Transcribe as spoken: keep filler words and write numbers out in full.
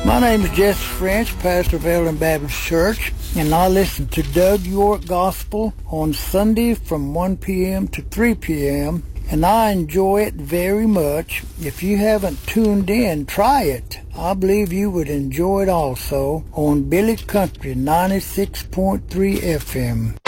My name is Jesse French, pastor of Eldon Baptist Church, and I listen to Doug York Gospel on Sunday from one p.m. to three p.m., and I enjoy it very much. If you haven't tuned in, try it. I believe you would enjoy it also on Billy Country ninety-six point three F M.